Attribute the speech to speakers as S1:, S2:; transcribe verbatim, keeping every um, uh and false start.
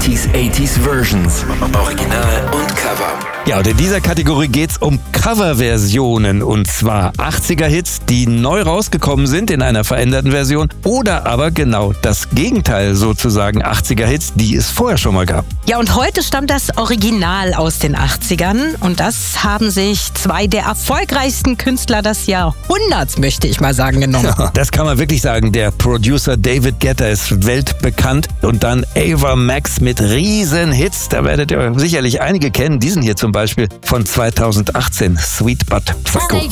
S1: neunziger, achtziger Versions. Original und Cover.
S2: Ja, und in dieser Kategorie geht's um Coverversionen. Und zwar achtziger-Hits, die neu rausgekommen sind in einer veränderten Version. Oder aber genau das Gegenteil sozusagen, achtziger-Hits, die es vorher schon mal gab.
S3: Ja, und heute stammt das Original aus den achtzigern. Und das haben sich zwei der erfolgreichsten Künstler des Jahrhunderts, möchte ich mal sagen, genommen.
S2: Ja, das kann man wirklich sagen. Der Producer David Guetta ist weltbekannt. Und dann Ava Max mit Riesenhits. Da werdet ihr sicherlich einige kennen. Diesen hier zum Beispiel von zweitausendachtzehn, Sweet But Psycho.